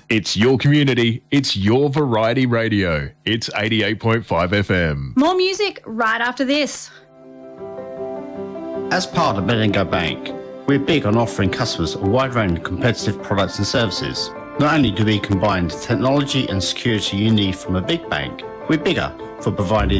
It's your community. It's your variety radio. It's 88.5 FM. More music right after this. As part of Bendigo Bank, we're big on offering customers a wide range of competitive products and services. Not only do we combine the technology and security you need from a big bank, we're bigger for providing